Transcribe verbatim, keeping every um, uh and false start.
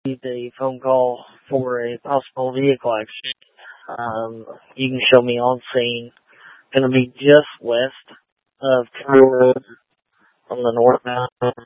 received a phone call for a possible vehicle accident. Um, you can show me on scene. Going to be just west of True Road on the northbound